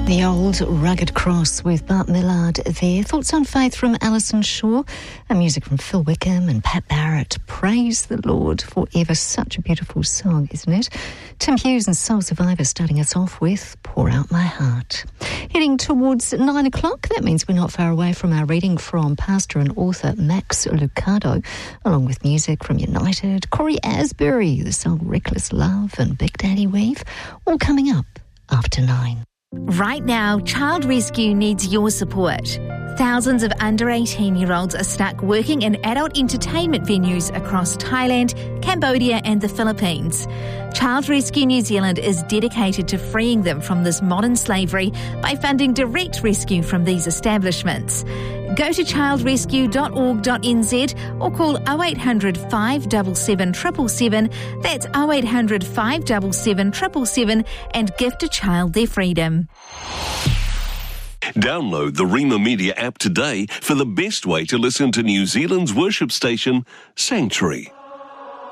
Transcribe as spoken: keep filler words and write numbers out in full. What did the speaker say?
The old Rugged Cross with Bart Millard there. Thoughts on Faith from Alison Shaw. And music from Phil Wickham and Pat Barrett. Praise the Lord forever. Such a beautiful song, isn't it? Tim Hughes and Soul Survivor starting us off with Pour Out My Heart. Heading towards nine o'clock. That means we're not far away from our reading from pastor and author Max Lucado, along with music from United, Corey Asbury, the song Reckless Love, and Big Daddy Weave. All coming up after nine. Right now, Child Rescue needs your support. Thousands of under eighteen-year-olds are stuck working in adult entertainment venues across Thailand, Cambodia and the Philippines. Child Rescue New Zealand is dedicated to freeing them from this modern slavery by funding direct rescue from these establishments. Go to child rescue dot org dot n z or call oh eight hundred, five seven seven, seven seven seven. That's oh eight hundred, five seven seven, seven seven seven and gift a child their freedom. Download the Rima Media app today for the best way to listen to New Zealand's worship station, Sanctuary.